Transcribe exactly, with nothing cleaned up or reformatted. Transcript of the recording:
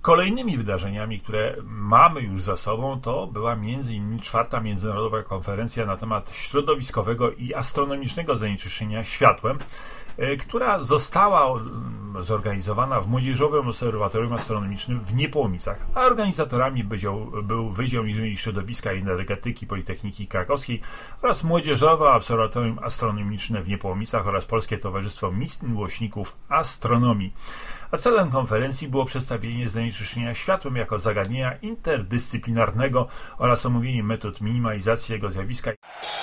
Kolejnymi wydarzeniami, które mamy już za sobą, to była między innymi czwarta międzynarodowa konferencja na temat środowiskowego i astronomicznego zanieczyszczenia światłem, która została zorganizowana w Młodzieżowym Obserwatorium Astronomicznym w Niepołomicach, a organizatorami był Wydział Inżynierii Środowiska i Energetyki Politechniki Krakowskiej oraz Młodzieżowe Obserwatorium Astronomiczne w Niepołomicach oraz Polskie Towarzystwo Miłośników Astronomii. A celem konferencji było przedstawienie zanieczyszczenia światłem jako zagadnienia interdyscyplinarnego oraz omówienie metod minimalizacji jego zjawiska.